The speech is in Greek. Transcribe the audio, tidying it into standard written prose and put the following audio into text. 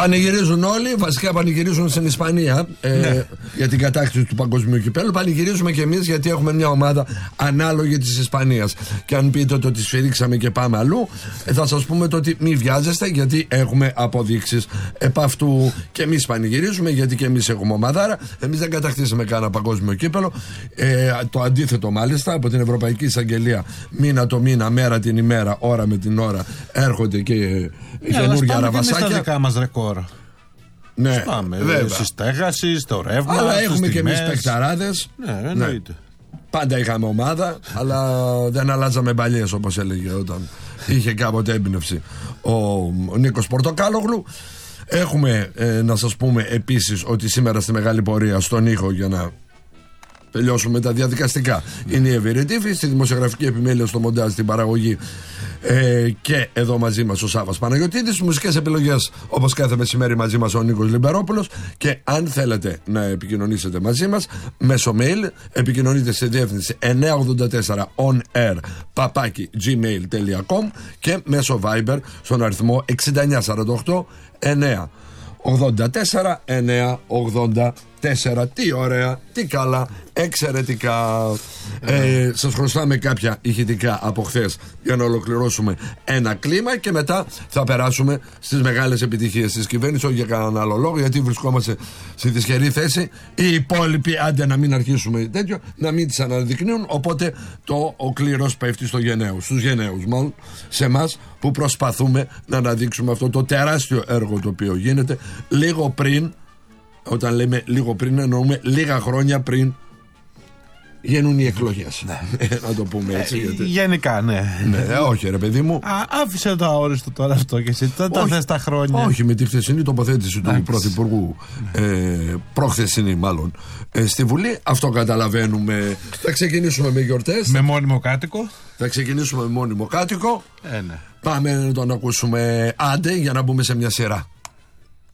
Πανηγυρίζουν όλοι, βασικά πανηγυρίζουν στην Ισπανία για την κατάκτηση του παγκοσμίου κυπέλλου. Πανηγυρίζουμε και εμείς γιατί έχουμε μια ομάδα ανάλογη της Ισπανίας. Και αν πείτε ότι τη σφυρίξαμε και πάμε αλλού, θα σας πούμε ότι μην βιάζεστε, γιατί έχουμε αποδείξεις επ' αυτού. Και εμείς πανηγυρίζουμε γιατί και εμείς έχουμε ομαδάρα. Εμείς δεν κατακτήσαμε κανένα παγκόσμιο κύπελλο. Το αντίθετο μάλιστα, από την Ευρωπαϊκή Εισαγγελία, μήνα το μήνα, μέρα την ημέρα, ώρα με την ώρα, έρχονται και καινούργια ραβασάκια. Στα δικά μας ρεκόρ. Ναι, πάμε στη στέγαση, στο ρεύμα. Αλλά έχουμε και εμείς παιχταράδες. Ναι, εννοείται. Πάντα είχαμε ομάδα, αλλά δεν αλλάζαμε μπαλιές, όπως έλεγε όταν είχε κάποτε έμπνευση ο Νίκος Πορτοκάλογλου. Έχουμε να σας πούμε επίσης ότι σήμερα στη Μεγάλη Πορεία στον ήχο, για να τελειώσουμε τα διαδικαστικά, είναι η Εύη Ρετήφη, στη δημοσιογραφική επιμέλεια, στο μοντάζ, στην παραγωγή, και εδώ μαζί μας ο Σάββας Παναγιωτίδης. Μουσικές επιλογές όπως κάθε μεσημέρι μαζί μας ο Νίκος Λιμπερόπουλος. Και αν θέλετε να επικοινωνήσετε μαζί μας μέσω mail, επικοινωνείτε στη διεύθυνση 984 onair@gmail.com και μέσω Viber στον αριθμό 6948 984 984. Τι ωραία, τι καλά, εξαιρετικά. Σας χρωστάμε κάποια ηχητικά από χθες για να ολοκληρώσουμε ένα κλίμα και μετά θα περάσουμε στις μεγάλες επιτυχίες της κυβέρνησης. Όχι για κανέναν άλλο λόγο, γιατί βρισκόμαστε στη δυσχερή θέση. Οι υπόλοιποι, άντε να μην αρχίσουμε τέτοιο, να μην τις αναδεικνύουν. Οπότε ο κλήρος πέφτει στους γενναίους, μάλλον σε εμάς που προσπαθούμε να αναδείξουμε αυτό το τεράστιο έργο το οποίο γίνεται λίγο πριν. Όταν λέμε λίγο πριν, εννοούμε λίγα χρόνια πριν γίνουν οι εκλογές. Ναι. Να το πούμε έτσι. Γιατί... Γενικά, ναι. Όχι, ρε παιδί μου. Άφησε το αόριστο τώρα αυτό και εσύ. Δεν τα θες τα χρόνια. Όχι, με τη χθεσινή τοποθέτηση του Πρωθυπουργού, προχθεσινή μάλλον, στη Βουλή, αυτό καταλαβαίνουμε. Θα ξεκινήσουμε με γιορτές. Με μόνιμο κάτοικο. Θα ξεκινήσουμε με μόνιμο κάτοικο. Ναι. Πάμε να τον ακούσουμε, άντε, για να μπούμε σε μια σειρά.